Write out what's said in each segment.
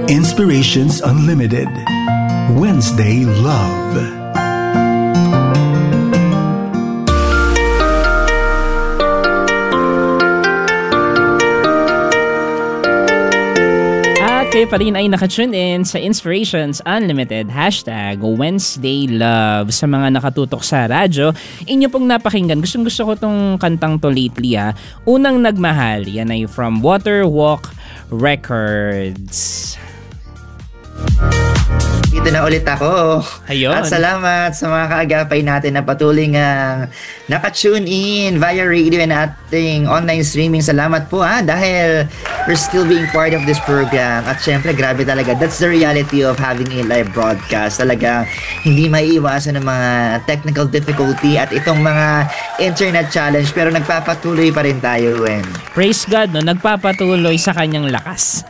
Inspirations Unlimited, Wednesday Love. Kayo pa rin ay nakatune in sa Inspirations Unlimited, #Wednesday Love. Sa mga nakatutok sa radyo, inyo pong napakinggan. Gusto ko tong kantang to lately ha. Unang Nagmahal, yan ay from Waterwalk Records. Dito na ulit ako. Ayun. At salamat sa mga kaagapay natin na patuloy nga naka-tune in via radio and ating online streaming. Salamat po dahil we're still being part of this program. At syempre, grabe talaga. That's the reality of having a live broadcast. Talaga, hindi maiiwasan ng mga technical difficulty at itong mga internet challenge. Pero nagpapatuloy pa rin tayo, Wen. Praise God, no? Nagpapatuloy sa kanyang lakas.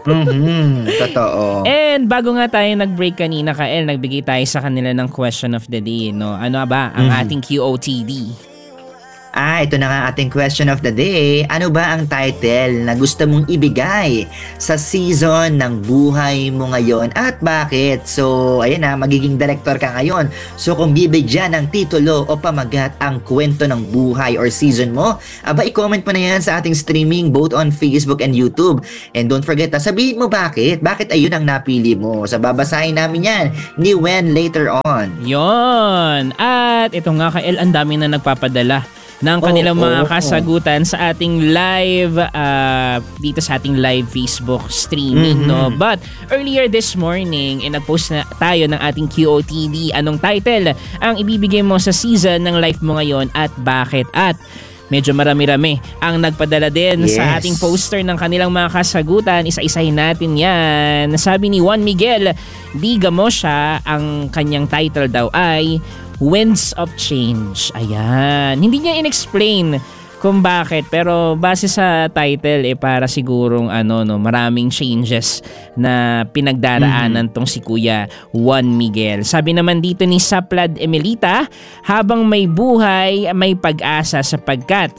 Totoo. And bago nga tayo nag-break kanina, Kael, nagbigay tayo sa kanila ng question of the day, no? Ano ba ang ating QOTD? Ito na nga ating question of the day. Ano ba ang title na gusto mong ibigay sa season ng buhay mo ngayon at bakit? So, ayan magiging director ka ngayon. So, kung bibigyan ng titulo o pamagat ang kwento ng buhay or season mo, i-comment mo na yan sa ating streaming both on Facebook and YouTube. And don't forget, sabihin mo bakit. Bakit ayun ang napili mo? So, babasahin namin yan ni Wen later on. Yon. At ito nga, Kael, ang dami na nagpapadala ng kanilang mga kasagutan sa ating live dito sa ating live Facebook streaming, no? But earlier this morning, nag-post na tayo ng ating QOTD. Anong title ang ibibigay mo sa season ng life mo ngayon at bakit? At medyo marami-rami ang nagpadala din sa ating poster ng kanilang mga kasagutan. Isa-isahin natin yan. Sabi ni Juan Miguel Di Gamosha, ang kanyang title daw ay Winds of Change. Ayan. Hindi niya in-explain kung bakit, pero base sa title para sigurong maraming changes na pinagdaraanan tong si Kuya Juan Miguel. Sabi naman dito ni Saplad Emelita, habang may buhay, may pag-asa sapagkat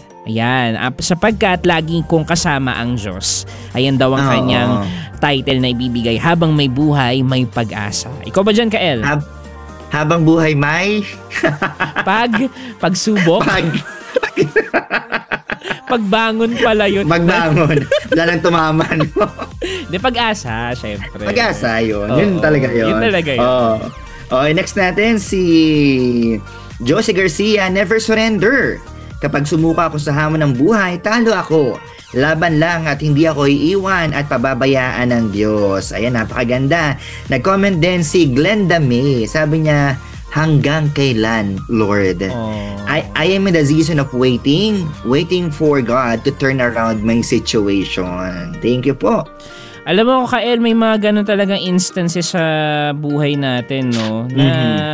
laging kong kasama ang Diyos. Ayan daw ang kanyang title na ibibigay, habang may buhay, may pag-asa. Ikaw ba dyan, Kael? Habang buhay may pagsubok. Pagbangon pala yun. Magbangon. Wala nang tumaman. Di, pag-asa, syempre. Pag-asa yun. Yun talaga yun. Yun talaga yun. Okay, next natin si Josie Garcia, Never Surrender. Kapag sumuka ako sa hamon ng buhay, talo ako. Laban lang at hindi ako iiwan at pababayaan ng Diyos. Ayan, napakaganda. Nag-comment din si Glenda May. Sabi niya, hanggang kailan, Lord? I am in the season of waiting for God to turn around my situation. Thank you po. Alam mo, Kael, may mga ganun talagang instances sa buhay natin, no? Na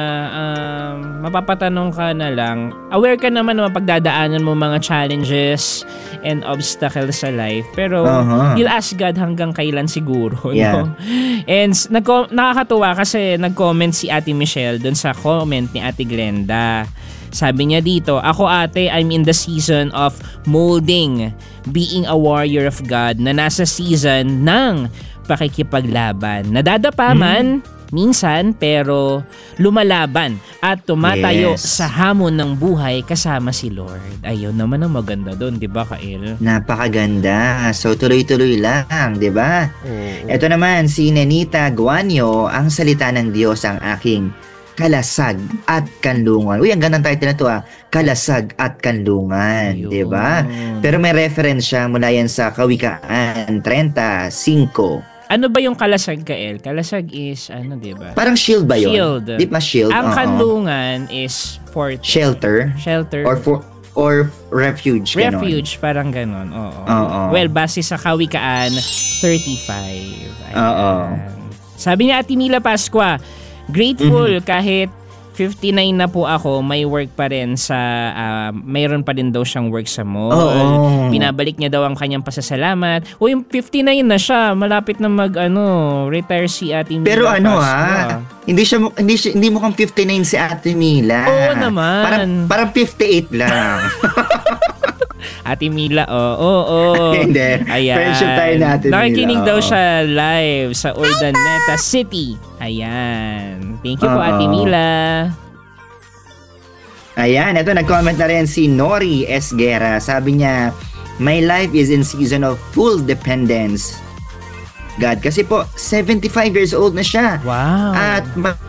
mapapatanong ka na lang. Aware ka naman na mapagdadaanan mo mga challenges and obstacles sa life. Pero you'll ask God hanggang kailan siguro, no? And nakakatuwa kasi nag-comment si Ate Michelle dun sa comment ni Ate Glenda. Sabi niya dito, ako ate, I'm in the season of molding, being a warrior of God na nasa season ng pakikipaglaban. Nadadapa man minsan, pero lumalaban at tumatayo sa hamon ng buhay kasama si Lord. Ayun naman ang maganda doon, di ba, Kael? Napakaganda. So, tuloy-tuloy lang, di ba? Ito naman, si Nenita Guanyo, ang salita ng Diyos ang aking kalasag at kanlungan. Uy, ang gandang title na to Kalasag at kanlungan, di ba? Pero may reference siya mula yan sa Kawikaan 30:5. Ano ba yung kalasag, Kael? Kalasag is, di ba? Parang shield ba yun? Shield. Di ba shield? Ang kanlungan is fort. Shelter. Or refuge. Refuge, parang ganon. Oo. Well, base sa Kawikaan 35. Sabi niya, Ate Mila Pascua, grateful kahit 59 na po ako, may work pa rin sa, mayroon pa din daw siyang work sa mall. Binabalik niya daw ang kanyang pasasalamat. Yung 59 na siya, malapit na retire si Ate Mila. Pero hindi mo kang 59 si Ate Mila. Oo naman. Parang 58 lang. Ate Mila, oo. Hindi. Ayan. Friendship tayo natin, Nakikinig Mila. daw Oo. siya live sa Urdaneta City. Ayan. Thank you po, Oo. Ate Mila. Ayan, ito nag-comment na rin si Nori S. Guerra. Sabi niya, my life is in season of full dependence. God, kasi po, 75 years old na siya. Wow. At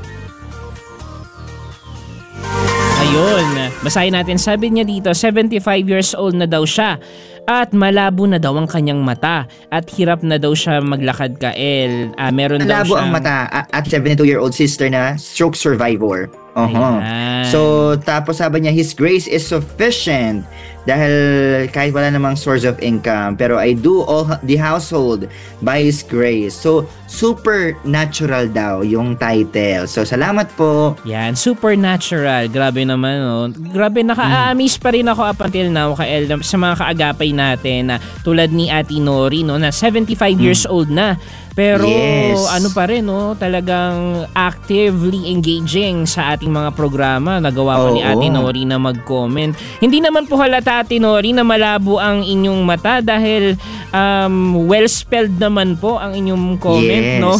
Ayun, basahin natin. Sabi niya dito, 75 years old na daw siya. At malabo na daw ang kanyang mata. At hirap na daw siya maglakad kael. Meron daw malabo siyang... ang mata at 72-year-old sister na stroke survivor. Ayan. So, tapos sabi niya, His grace is sufficient dahil kahit wala namang source of income, pero I do all the household by His grace. So, supernatural daw yung title. So, salamat po. Yan, supernatural. Grabe naman, oh. Grabe, naka-amaze pa rin ako up until now, Kael, sa mga kaagapay natin na tulad ni Ate Nori, no, na 75 years old na. Pero Yes. ano pa rin, no, talagang actively engaging sa ating mga programa. Nagawa pa ni Oo. Ate Nori na mag-comment. Hindi naman po halata, Ate Nori, na malabo ang inyong mata dahil well-spelled naman po ang inyong comment, no?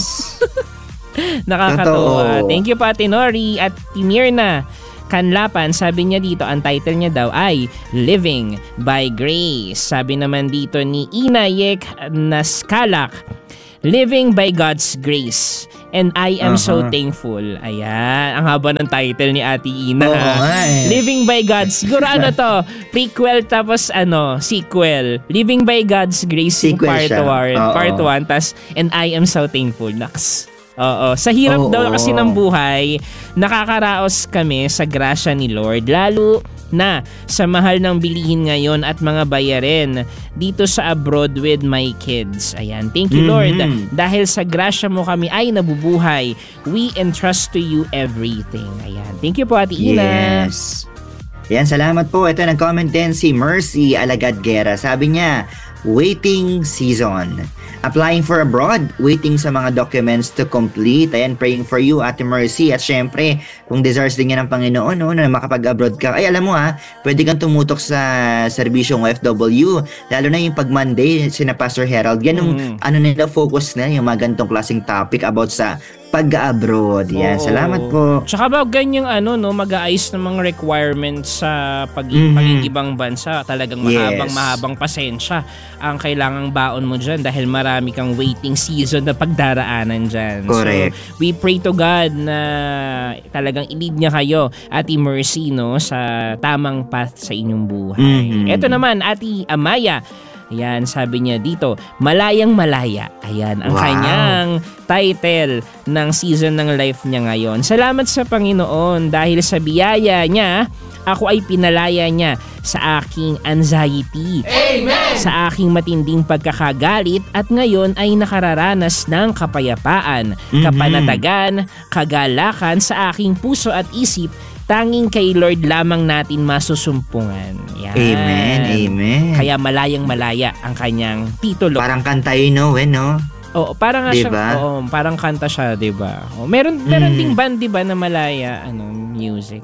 Nakakatawa. Totoo. Thank you po, Ate Nori. At Timirna Kanlapan, sabi niya dito, ang title niya daw ay Living by Grace. Sabi naman dito ni Inayek Naskalak, Living by God's Grace. And I am so thankful. Ayan. Ang haba ng title ni Ate Ina. Oo nga eh. Living by God's... Siguro ano to? Prequel tapos sequel. Living by God's Grace yung Sequel part siya. 1. Oo. Part 1. Tas, and I am so thankful. Naks. Oo. Sa hirap Oo. daw kasi ng buhay, nakakaraos kami sa grasya ni Lord. Lalo na sa mahal ng bilihin ngayon at mga bayarin dito sa abroad with my kids. Ayan. Thank you, Lord. Dahil sa grasya mo kami ay nabubuhay. We entrust to you everything. Ayan. Thank you po, Ate Ina. Yes. Yan, salamat po. Ito nag-comment din si Mercy Alagad Guerra. Sabi niya, waiting season. Applying for abroad, waiting sa mga documents to complete. Ayan, praying for you, Ate Mercy. At syempre, kung desires din yan ng Panginoon, no, na makapag-abroad ka. Ay, alam mo pwede kang tumutok sa serbisyong OFW. Lalo na yung pag Monday, sina Pastor Harold. Yan yung, nila focus na, yung mga ganitong klaseng topic about sa pag-abroad. Yan, Oo. salamat po. Tsaka ba ganyang mag-aayos ng mga requirements sa pag-ibang bansa, talagang mahabang pasensya ang kailangang baon mo dyan dahil marami kang waiting season na pagdaraanan dyan. Correct. So, we pray to God na talagang i-lead niya kayo, Ate Mercy, no, sa tamang path sa inyong buhay. Ito naman, Ate Amaya. Ayan, sabi niya dito, Malayang Malaya. Ayan, ang Wow. kanyang title ng season ng life niya ngayon. Salamat sa Panginoon dahil sa biyaya niya, ako ay pinalaya niya sa aking anxiety. Amen! Sa aking matinding pagkakagalit at ngayon ay nakararanas ng kapayapaan, kapanatagan, kagalakan sa aking puso at isip. Tanging kay Lord lamang natin masusumpungan. Yan. Amen, amen. Kaya Malayang Malaya ang kanyang titulo. Parang kanta yun, no? Oo, parang nga Diba? siya, parang kanta siya, 'di ba? Oh, meron ding band 'di ba na Malaya music.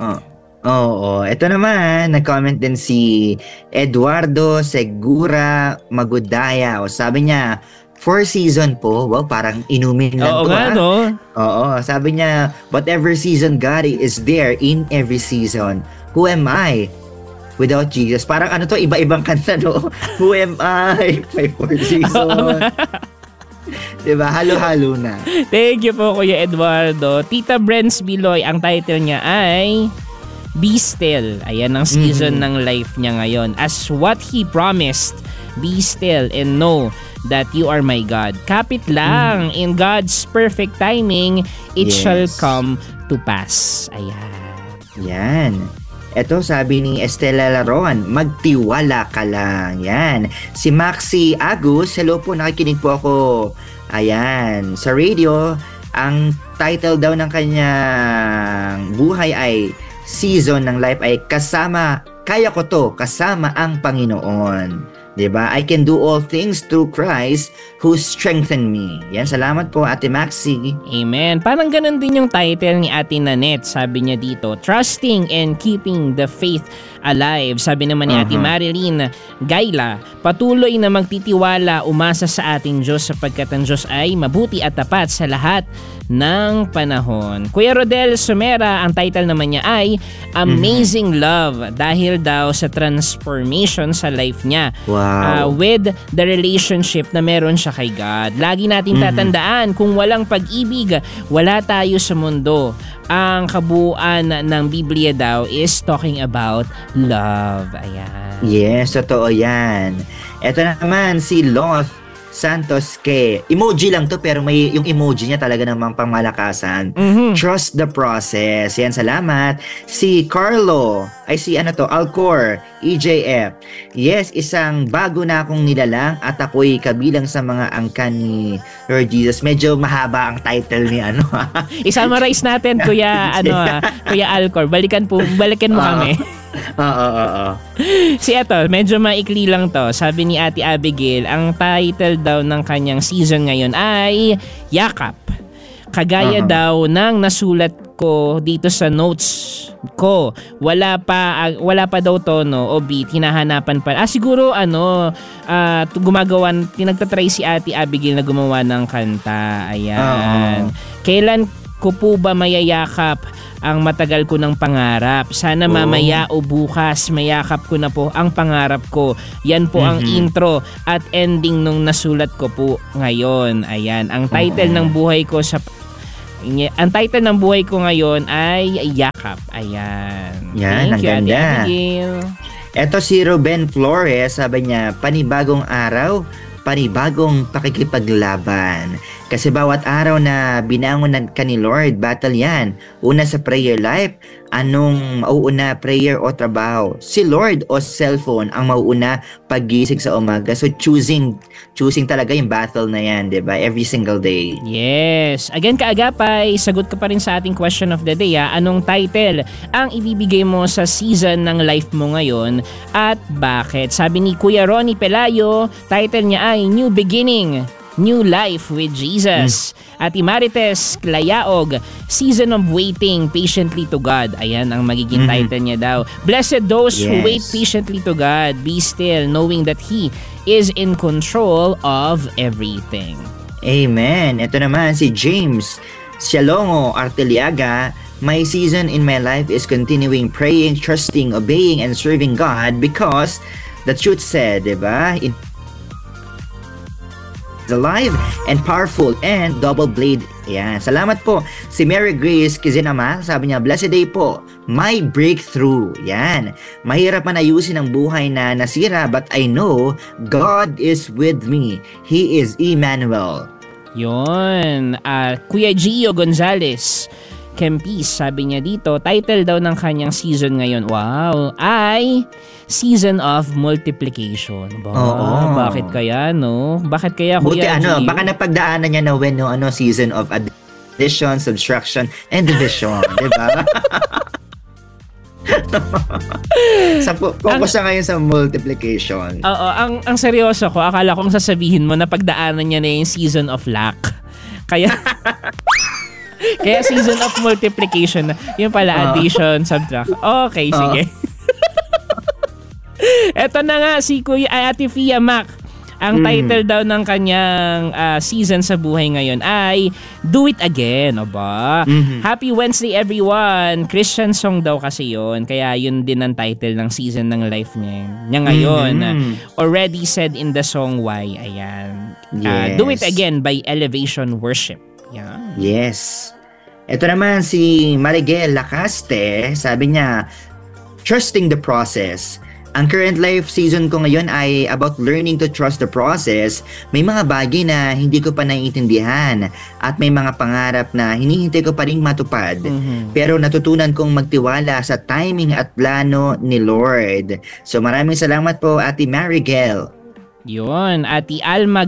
Oo, ito naman, nag-comment din si Eduardo Segura Magudaya. O sabi niya, 4 season po. Wow, parang inumin lang Oo to. nga, no? Oo, sabi niya, whatever season God is there in every season. Who am I without Jesus? Parang ano to, iba-ibang kanta, no? Who am I? May 4 season. Diba? Halo-halo na. Thank you po, Kuya Eduardo. Tita Brens Biloy, ang title niya ay Be Still. Ayan ang season ng life niya ngayon. As what He promised, be still and know that you are my God. Kapit lang, in God's perfect timing, it shall come to pass. Ayan. Yan. Ito sabi ni Estela Laron, magtiwala ka lang. Yan. Si Maxi Agus, hello po, nakikinig po ako. Ayan. Sa radio, ang title daw ng kanyang buhay ay season ng life ay kaya ko to, kasama ang Panginoon. Diba? I can do all things through Christ who strengthened me. Yan, salamat po Ate Maxi. Amen. Parang ganun din yung title ni Ate Nanette. Sabi niya dito, Trusting and Keeping the Faith Alive. Sabi naman ni Ate Marilyn Gaila, patuloy na magtitiwala, umasa sa ating Diyos sapagkat ang Diyos ay mabuti at tapat sa lahat ng panahon. Kuya Rodel Sumera, ang title naman niya ay Amazing Love dahil daw sa transformation sa life niya. Wow. With the relationship na meron siya kay God. Lagi nating tatandaan, kung walang pag-ibig, wala tayo sa mundo. Ang kabuuan ng Biblia daw is talking about love. Ayan. Yes, totoo yan. Ito naman si Loth Santos K. Emoji lang to pero may yung emoji niya talaga namang pangmalakasan. Trust the process. Yan, salamat. Si Carlo, Alcor, EJF. Yes, isang bago na akong nilalang at ako'y kabilang sa mga angkan ni Lord Jesus. Medyo mahaba ang title ni I-summarize natin, Kuya Alcor. Balikan mo kami. Oo. Si medyo maikli lang to. Sabi ni Ate Abigail, ang title daw ng kanyang season ngayon ay Yakap. Kagaya daw ng nasulat ko dito sa notes ko. Wala pa daw tono o beat, hinahanapan pa. Siguro pinagtatry si Ate Abigail na gumawa ng kanta. Ayan. Kailan ko po ba mayayakap ang matagal ko ng pangarap? Sana mamaya o bukas mayakap ko na po ang pangarap ko. Yan po ang intro at ending nung nasulat ko po ngayon. Ayan, ang title ng buhay ko ngayon ay Yakap. Ayan. Yan, Thank you, ang ganda. Ate Abigail. Eto si Ruben Flores, sabi niya, panibagong araw, panibagong pakikipaglaban. Kasi bawat araw na binangon ka ni Lord, battle yan. Una sa prayer life, anong mauuna, prayer o trabaho? Si Lord o cellphone ang mauuna paggising sa umaga. So choosing talaga yung battle na yan, diba? Every single day. Yes. Again, kaagapay, sagot ka pa rin sa ating question of the day. Anong title ang ibibigay mo sa season ng life mo ngayon at bakit? Sabi ni Kuya Ronnie Pelayo, title niya ay New Beginning, New Life with Jesus. At Marites Klayaog, Season of Waiting Patiently to God. Ayan ang magiging title niya daw. Blessed those who wait patiently to God. Be still, knowing that He is in control of everything. Amen. Ito naman si James Sialongo Arteliaga. My season in my life is continuing praying, trusting, obeying, and serving God because the truth said, diba? Alive and powerful and double blade. Yan. Salamat po. Si Mary Grace Kizinama, sabi niya, blessed day po. My breakthrough. Yan. Mahirap man ayusin ang buhay na nasira but I know God is with me. He is Emmanuel. Yun. Kuya Gio Gonzalez Kempis, sabi niya dito, title daw ng kanyang season ngayon, wow, ay Season of Multiplication. Bakit kaya, no? Bakit kaya, Kuya Gio? Baka napagdaanan niya na season of addition, subtraction, and division. Diba? Focus siya ngayon sa multiplication. Oo, ang seryoso ko, akala kong sasabihin mo na pagdaanan niya na yung season of luck. Kaya season of multiplication na. Yung pala, addition, subtract. Okay, sige. Eto na nga, si Ate Fia Mac. Ang title daw ng kanyang season sa buhay ngayon ay Do It Again. Aba. Happy Wednesday, everyone. Christian song daw kasi yon. Kaya yun din ang title ng season ng life niya ngayon. Already said in the song Why. Ayan. Yes. Do It Again by Elevation Worship. Yeah. Yes. Ito naman si Marigel Lacaste, sabi niya, trusting the process. Ang current life season ko ngayon ay about learning to trust the process. May mga bagay na hindi ko pa naiintindihan at may mga pangarap na hinihintay ko pa rin matupad. Pero natutunan kong magtiwala sa timing at plano ni Lord. So maraming salamat po, Ate Marigel. Yun, Ate Alma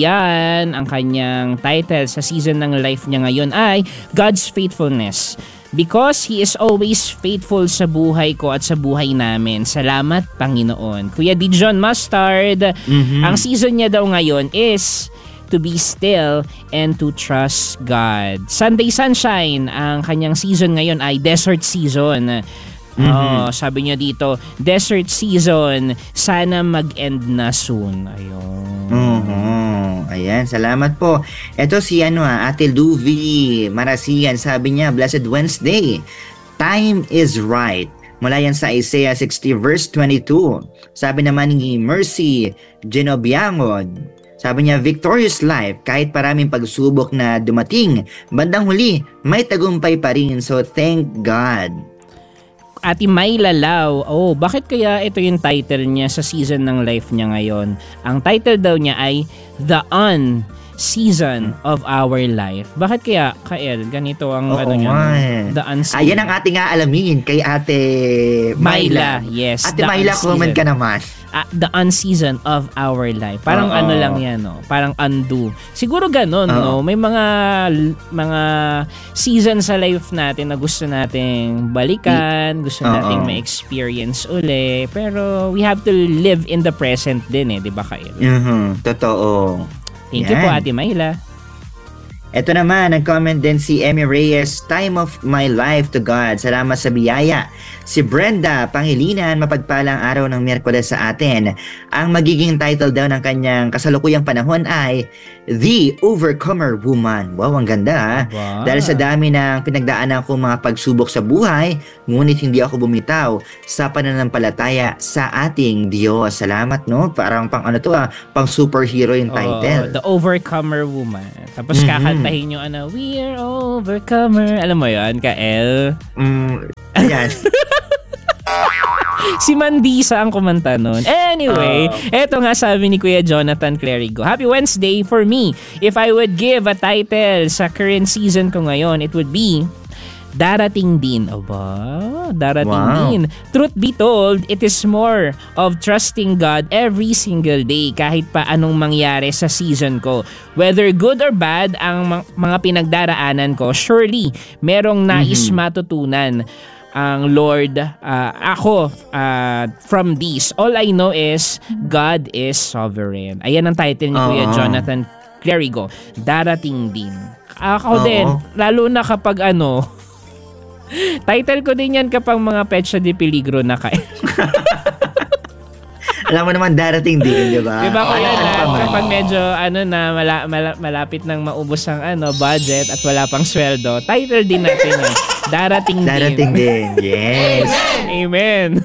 Gatchalian, ang kanyang title sa season ng life niya ngayon ay God's Faithfulness. Because He is always faithful sa buhay ko at sa buhay namin. Salamat, Panginoon. Kuya Dijon Mustard, ang season niya daw ngayon is to be still and to trust God. Sunday Sunshine, ang kanyang season ngayon ay desert season. Sabi niya dito, desert season, sana mag-end na soon. Ayun. Ayan, salamat po. Ito si Ate Luvi Marasigan, sabi niya, Blessed Wednesday. Time is right. Mula yan sa Isaiah 60 verse 22. Sabi naman ni Mercy Genobiangod, sabi niya, victorious life, kahit maraming pagsubok na dumating, bandang huli, may tagumpay pa rin. So, thank God. Ate May Lalaw, bakit kaya ito yung title niya sa season ng life niya ngayon? Ang title daw niya ay The Season of Our Life. Bakit kaya, Kael, ganito ang niya? The Unseason. Ayan ang ating alamin kay Ate Myla. Yes. Ate Myla, comment ka naman. The Unseason of Our Life. Parang lang yan, no? Parang undo. Siguro ganun, no? May mga season sa life natin na gusto nating balikan, gusto nating ma-experience uli. Pero we have to live in the present din, di ba, Kael? Totoo. Thank you po, Ate Myla. Ito naman, nag-comment din si Emmy Reyes, time of my life to God. Salamat sa biyaya. Si Brenda Pangilinan, mapagpalang araw ng Miyerkules sa atin. Ang magiging title daw ng kanyang kasalukuyang panahon ay The Overcomer Woman. Wow, ang ganda ha. Wow. Dahil sa dami ng pinagdaanan kong mga pagsubok sa buhay, ngunit hindi ako bumitaw sa pananampalataya sa ating Diyos. Salamat, no? Parang pang pang superhero yung title. The Overcomer Woman. Tapos kakantahin yung We are overcomer. Alam mo yun, Kael? Ayan. Si Mandisa ang kumanta nun. Anyway, eto nga sabi ni Kuya Jonathan Clerigo. Happy Wednesday for me. If I would give a title sa current season ko ngayon, it would be Darating Din. Darating din. Truth be told, it is more of trusting God every single day kahit pa anong mangyari sa season ko. Whether good or bad ang mga pinagdaraanan ko, surely merong nais matutunan ang Lord, ako, from this. All I know is, God is sovereign. Ayan ang title ni Kuya Jonathan Clerigo. Darating din. Ako din, lalo na kapag title ko din yan kapag mga Petsa de Peligro na Alam mo naman, darating din, di ba? Diba ko yan, kapag medyo malapit nang maubos ang budget at wala pang sweldo, title din natin yan. Darating din. Yes. Amen.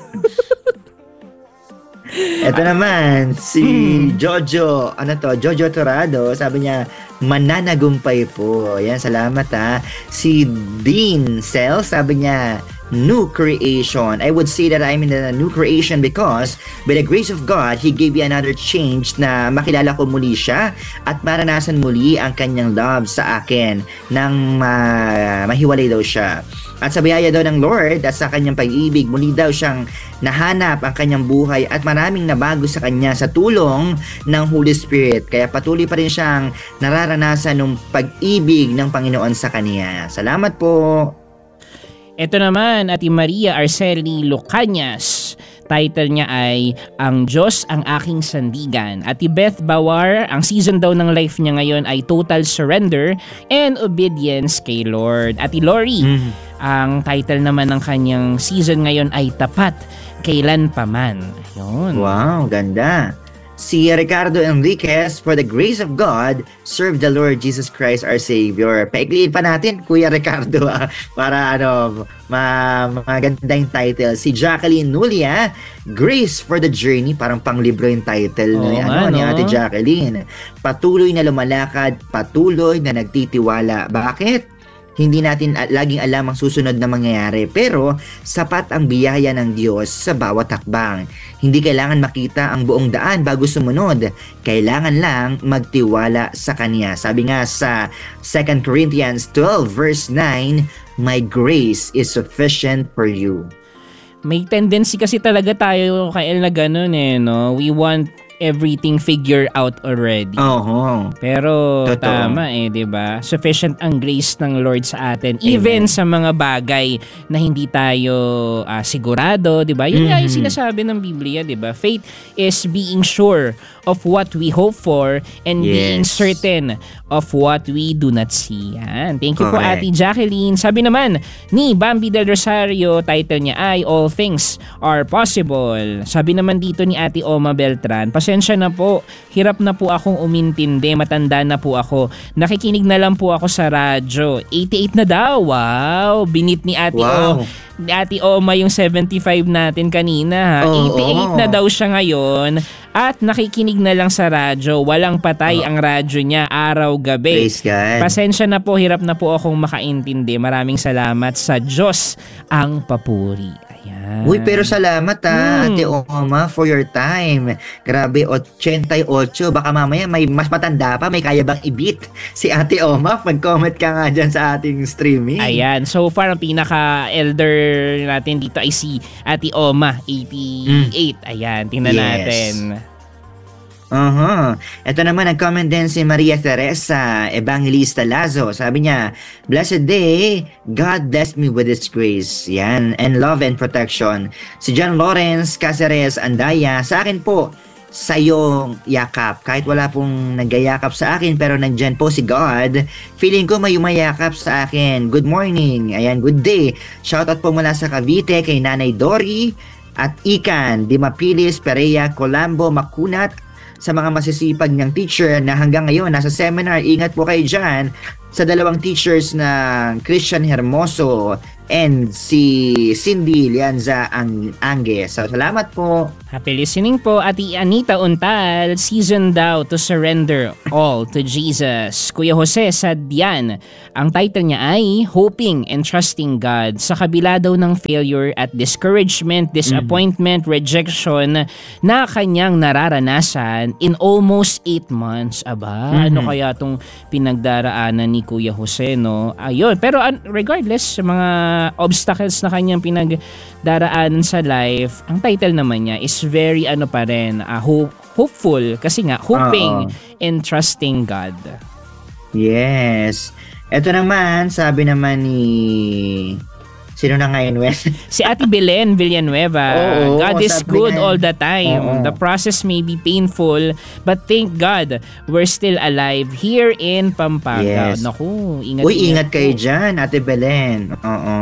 Ito naman, si Jojo, Jojo Torado, sabi niya, mananagumpay po. Yan, salamat ha. Si Dean Cell, sabi niya, new creation. I would say that I'm in a new creation because by the grace of God, He gave me another change na makilala ko muli siya at maranasan muli ang kanyang love sa akin nang mahiwalay daw siya. At sa biyaya daw ng Lord at sa kanyang pag-ibig, muli daw siyang nahanap ang kanyang buhay at maraming nabago sa kanya sa tulong ng Holy Spirit. Kaya patuloy pa rin siyang nararanasan ng pag-ibig ng Panginoon sa kanya. Salamat po. Ito naman, Ate Maria Arceli Lucanyas. Title niya ay Ang Diyos ang Aking Sandigan. Ate Beth Bawar, ang season daw ng life niya ngayon ay Total Surrender and Obedience kay Lord. Ate Lori, ang title naman ng kanyang season ngayon ay Tapat Kailan Paman. Ayun. Wow, ganda. Si Ricardo Enriquez, for the grace of God, serve the Lord Jesus Christ our Savior. Paikliin pa natin, Kuya Ricardo, para maganda yung title. Si Jacqueline Nulia, Grace for the Journey, parang panglibro yung title ni Ate Jacqueline. Patuloy na lumalakad, patuloy na nagtitiwala. Bakit? Hindi natin laging alam ang susunod na mangyayari, pero sapat ang biyaya ng Diyos sa bawat hakbang. Hindi kailangan makita ang buong daan bago sumunod. Kailangan lang magtiwala sa Kanya. Sabi nga sa 2 Corinthians 12 verse 9, My grace is sufficient for you. May tendency kasi talaga tayo, Kael, na ganun no? We want everything figured out already. Pero Totoo. tama 'di ba? Sufficient ang grace ng Lord sa atin even sa mga bagay na hindi tayo sigurado, 'di ba? Yun nga yung sinasabi ng Biblia, 'di ba? Faith is being sure of what we hope for and being certain of what we do not see. Yan. Thank you po Ate Jacqueline. Sabi naman ni Bambi Del Rosario, title niya ay All Things Are Possible. Sabi naman dito ni Ate Oma Beltran, pasensya na po, hirap na po akong umintindi, matanda na po ako. Nakikinig na lang po ako sa radyo. 88 na daw. Wow! Binit ni Ate Ate Oma yung 75 natin kanina. 88 na daw siya ngayon at nakikinig na lang sa radyo. Walang patay ang radyo niya araw-gabi. Praise God. Pasensya na po, hirap na po akong makaintindi. Maraming salamat, sa Diyos ang papuri. Ayan. Uy, pero salamat Ate Oma for your time. Grabe, 88. Baka mamaya may mas matanda pa, may kaya bang i-beat si Ate Oma? Mag-comment ka nga dyan sa ating streaming. Ayan, so far ang pinaka-elder natin dito ay si Ate Oma, 88. Ayan, tingnan natin. Ito naman, nag-comment din si Maria Teresa Evangelista Lazo. Sabi niya, Blessed day, God blessed me with His grace. Yan, and love and protection. Si John Lawrence Caceres Andaya, sa akin po, sa iyong yakap. Kahit wala pong nagyayakap sa akin, pero nandyan po si God. Feeling ko may umayakap sa akin. Good morning. Ayan, good day. Shoutout po mula sa Cavite kay Nanay Dory at Ikan, Dimapilis, Perea, Colambo, Makunat, sa mga masisipag niyang teacher na hanggang ngayon nasa seminar. Ingat po kayo dyan sa dalawang teachers na Christian Hermoso and si Cindy Lianza Angge. So, salamat po. Happy listening po, Ate Anita Untal. Season daw to surrender all to Jesus. Kuya Jose Sadian, ang title niya ay Hoping and Trusting God sa kabila daw ng failure at discouragement, disappointment, rejection na kanyang nararanasan in almost 8 months. Aba, ano kaya tong pinagdaraanan ni Kuya Jose, no? Ayun, pero regardless sa mga obstacles na kanyang pinagdaraanan sa life, ang title naman niya is very pa rin, hopeful, kasi nga hoping and trusting God. Yes. Ito naman, sabi naman ni sino na ngayon, Wes? Si Ate Belen Villanueva. God is good all the time. The process may be painful, but thank God we're still alive here in Pampanga. Yes. Naku, ingat kayo dyan, Ate Belen.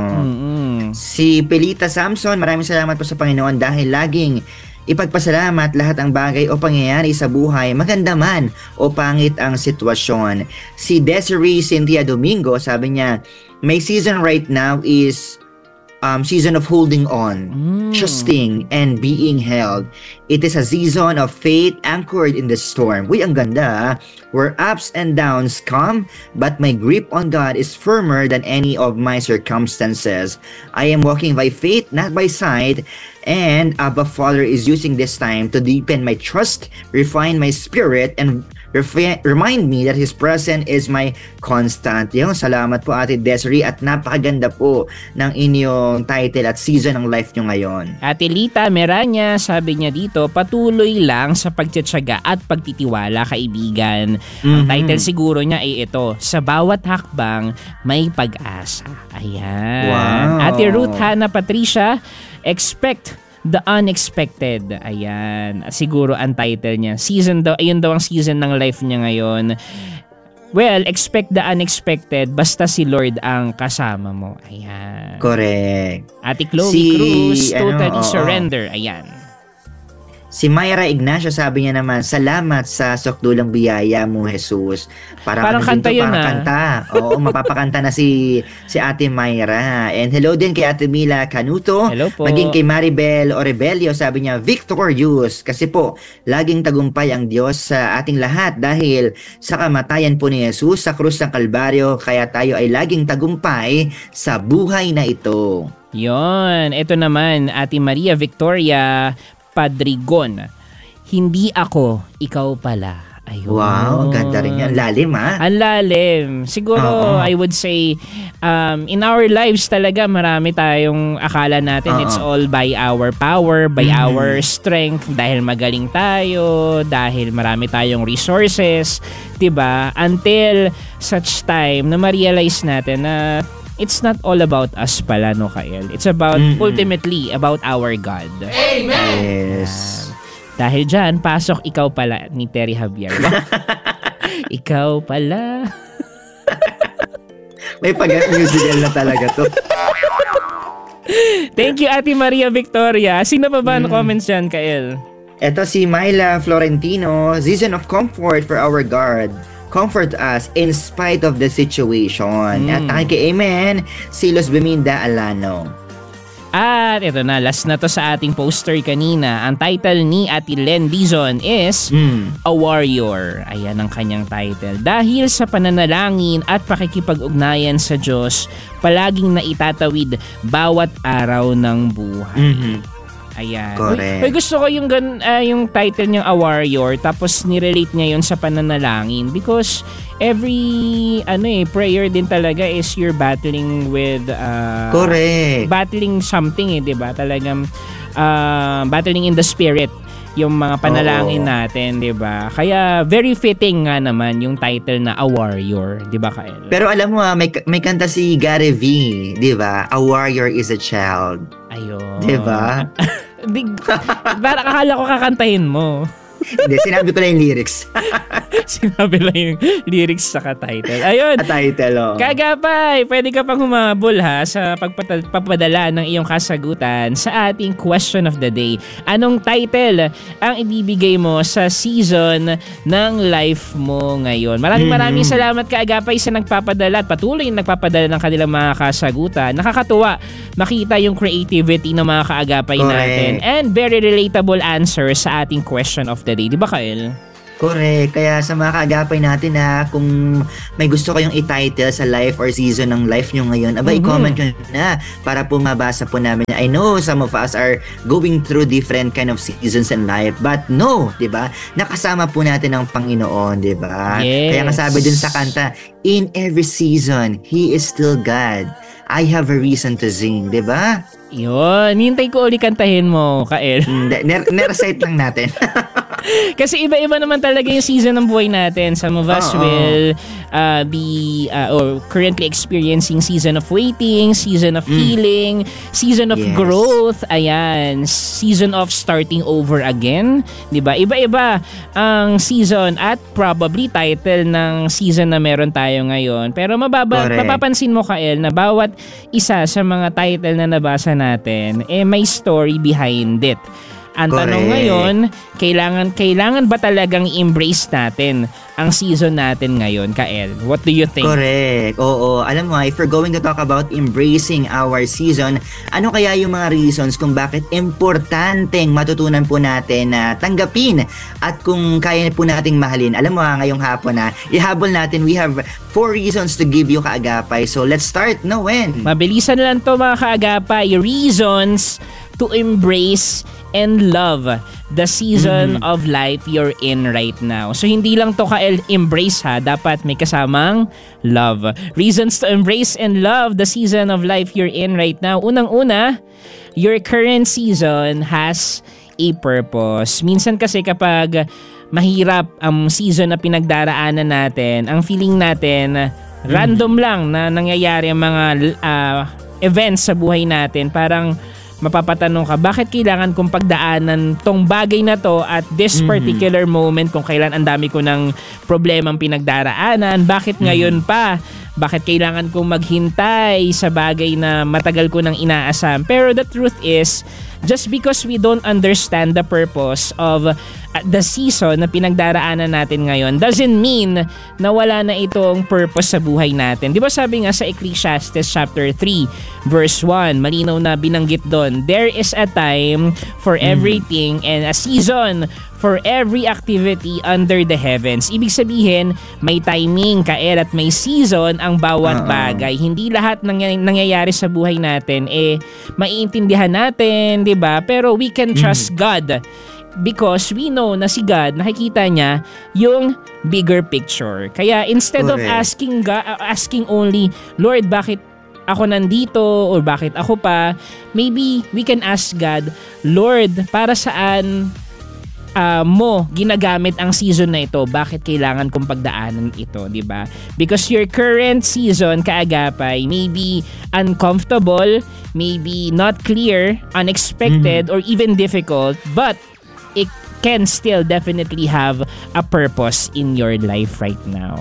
Si Pelita Samson, maraming salamat po sa Panginoon dahil laging ipagpasalamat lahat ang bagay o pangyayari sa buhay, maganda man o pangit ang sitwasyon. Si Desiree Cynthia Domingo, sabi niya, my season right now is season of holding on, trusting, and being held. It is a season of faith anchored in the storm. Uy, ang ganda. Where ups and downs come, but my grip on God is firmer than any of my circumstances. I am walking by faith, not by sight, and Abba Father is using this time to deepen my trust, refine my spirit, and remind me that His presence is my constant. Yung salamat po Ate Desiree at napakaganda po ng inyong title at season ng life nyo ngayon. Ate Lita Meranya, sabi niya dito, patuloy lang sa pagtitiyaga at pagtitiwala, kaibigan. Ang title siguro niya ay ito, sa bawat hakbang may pag-asa. Ayan. Wow. Ate Ruth Hannah Patricia, expect the unexpected. Ayan. Siguro ang title niya. Season daw, ayun daw ang season ng life niya ngayon. Well, expect the unexpected basta si Lord ang kasama mo. Ayan. Correct. Ate Chloe Cruz, totally surrender. Ayan. Si Myra Ignacio, sabi niya naman, salamat sa sukdulang biyaya mo, Jesus. Parang kanta yun, kanta. Oo, mapapakanta na si Ate Myra. And hello din kay Ate Mila Canuto. Hello po. Maging kay Maribel Orebelio, sabi niya, victorious. Kasi po, laging tagumpay ang Diyos sa ating lahat dahil sa kamatayan po ni Jesus sa krus ng Kalbaryo, kaya tayo ay laging tagumpay sa buhay na ito. Yon, ito naman, Ate Maria Victoria Padrigon. Hindi ako, ikaw pala. Ayun. Wow, ganda rin yan. Lalim Ang lalim. Siguro, I would say, in our lives talaga, marami tayong akala natin it's all by our power, by our strength, dahil magaling tayo, dahil marami tayong resources, 'di ba? Until such time na ma-realize natin na it's not all about us pala, no, Kael? It's about, ultimately, about our God. Amen! Yes. Dahil dyan, pasok ikaw pala ni Terry Javier. Ikaw pala. May pag-musical na talaga to. Thank you, Ate Maria Victoria. Sino pa ba ang comments dyan, Kael? Ito si Myla Florentino. Season of comfort for our God. Comfort us in spite of the situation. At amen, Silos Beminda Alano. At ito na, last na to sa ating poster kanina. Ang title ni Ate Len Dizon is A Warrior. Ayan ang kanyang title. Dahil sa pananalangin at pakikipag-ugnayan sa Diyos, palaging naitatawid bawat araw ng buhay. Ayan. Correct. Uy, gusto ko yung title niyang A Warrior, tapos nirelate niya yun sa pananalangin because every prayer din talaga is you're battling with correct. Battling something, 'di ba? Talagang battling in the spirit yung mga panalangin natin, 'di ba? Kaya very fitting nga naman yung title na A Warrior, 'di ba, Kael? Pero alam mo, may kanta si Gary V, 'di ba? A warrior is a child. Ayun. 'Di ba? Para akala ko kakantahin mo. Hindi, sinabi ko lang yung lyrics. Sinabi lang yung lyrics sa title. Ayun. Title, Kagapay, pwede ka pang humabol ha sa pagpapadala ng iyong kasagutan sa ating question of the day. Anong title ang ibibigay mo sa season ng life mo ngayon? Maraming salamat, Kaagapay, sa nagpapadala at patuloy na nagpapadala ng kanilang mga kasagutan. Nakakatuwa makita yung creativity ng mga Kaagapay natin and very relatable answer sa ating question of the day. Di ba, Kael? Correct. Kaya sa mga kaagapay natin kung may gusto kayong i-title sa life or season ng life nyo ngayon, i-comment nyo na para po mabasa po namin. I know some of us are going through different kind of seasons in life, but no, di ba? Nakasama po natin ang Panginoon, di ba? Yes. Kaya nasabi dun sa kanta, in every season, He is still God. I have a reason to sing, di ba? Yun, hintay ko ulit kantahin mo, Kael. Nerecite lang natin. Kasi iba-iba naman talaga yung season ng buhay natin. Some of us will be or currently experiencing season of waiting, season of healing, season of growth, ayan, season of starting over again, 'di ba? Iba-iba ang season at probably title ng season na meron tayo ngayon. Pero mapapansin mo, Kael, na bawat isa sa mga title na nabasa natin, may story behind it. Ang tanong ngayon, kailangan ba talagang i-embrace natin ang season natin ngayon, Kael? What do you think? Correct. Oo. Alam mo, if we're going to talk about embracing our season, ano kaya yung mga reasons kung bakit importanteng matutunan po natin na tanggapin at kung kaya po nating mahalin? Alam mo, ngayong hapon ihabol natin, we have 4 reasons to give you, Kaagapay. So, let's start. No, when? Mabilisan lang to, mga Kaagapay. Reasons to embrace and love the season of life you're in right now. So hindi lang to, Kael, embrace ha, dapat may kasamang love. Reasons to embrace and love the season of life you're in right now. Unang-una, your current season has a purpose. Minsan kasi kapag mahirap ang season na pinagdaraanan natin, ang feeling natin random lang na nangyayari ang mga events sa buhay natin, parang mapapatanong ka, bakit kailangan kong pagdaanan tong bagay na to at this particular moment kung kailan ang dami ko ng problemang pinagdaraanan, bakit ngayon pa? Bakit kailangan kong maghintay sa bagay na matagal ko nang inaasam? Pero the truth is, just because we don't understand the purpose of the season na pinagdaraanan natin ngayon doesn't mean na wala na itong purpose sa buhay natin. Di ba sabi nga sa Ecclesiastes chapter 3 verse 1, malinaw na binanggit doon, there is a time for everything and a season for every activity under the heavens. Ibig sabihin, may timing, Kael, at may season ang bawat bagay. Hindi lahat nangyayari sa buhay natin maiintindihan natin, 'di ba? Pero we can trust God because we know na si God, nakikita niya yung bigger picture. Kaya instead of Correct. asking only, Lord, bakit ako nandito or bakit ako pa, maybe we can ask God, Lord, para saan mo ginagamit ang season na ito? Bakit kailangan kong pagdaanan ito, di ba? Because your current season, kaagapay, may be uncomfortable, maybe not clear, unexpected, or even difficult, but it can still definitely have a purpose in your life right now.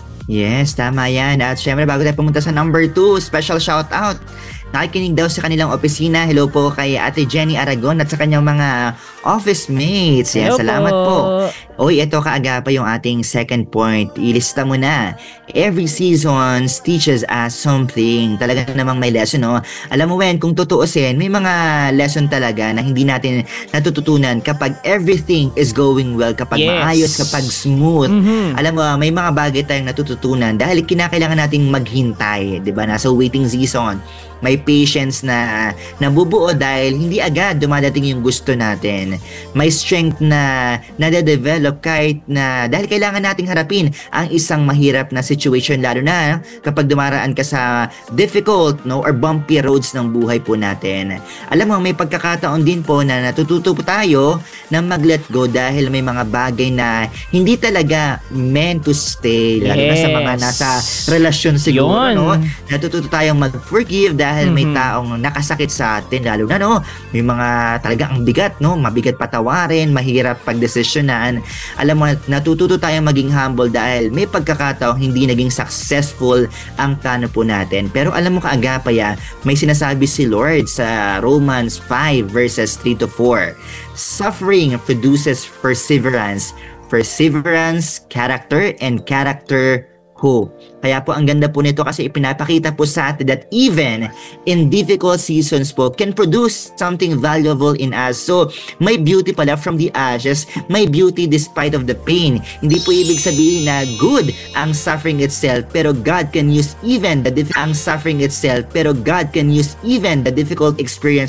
Yes, tama yan. At syempre, bago tayo pumunta sa number 2, special shout out. Nakikinig daw sa kanilang opisina. Hello po kay Ate Jenny Aragon at sa kanyang mga office mates. Yan, Hello salamat po. po. Uy, ito kaagapa yung ating second point. Ilista mo na. Every season teaches us something. Talaga namang may lesson, no? Alam mo, Wen, kung tutuusin, may mga lesson talaga na hindi natin natututunan kapag everything is going well, kapag Yes. maayos, kapag smooth. Mhm. Alam mo, may mga bagay tayong natututunan dahil kinakailangan nating maghintay, 'di ba? Nasa waiting season. May patience na nabubuo dahil hindi agad dumadating yung gusto natin. May strength na nade-develop kahit na dahil kailangan nating harapin ang isang mahirap na situation, lalo na kapag dumaraan ka sa difficult, no, or bumpy roads ng buhay po natin. Alam mo, may pagkakataon din po na natututo po tayo na mag-let go dahil may mga bagay na hindi talaga meant to stay, lalo na sa mga Yes. nasa relasyon siguro, Yun. no? Natututo tayong mag-forgive dahil may taong nakasakit sa atin, lalo na, no, may mga talaga ang bigat, no, mabigat patawarin, mahirap pagdesisyonan. Alam mo, natututo tayong maging humble dahil may pagkakataong hindi naging successful ang plano po natin. Pero alam mo kaagapaya, may sinasabi si Lord sa Romans 5 verses 3 to 4. Suffering produces perseverance, perseverance, character, and character, hope. Kaya po ang ganda po nito kasi ipinapakita po sa atin that even in difficult seasons po can produce something valuable in us. So may beauty pala from the ashes, may beauty despite of the pain. Hindi po ibig sabihin na good ang suffering itself, pero God can use even the difficult experience